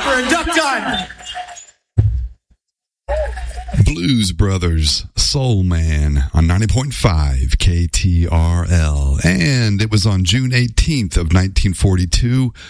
proper and duck time. Blues Brothers, Soul Man on 90.5 KTRL. And it was on June 18th of 1942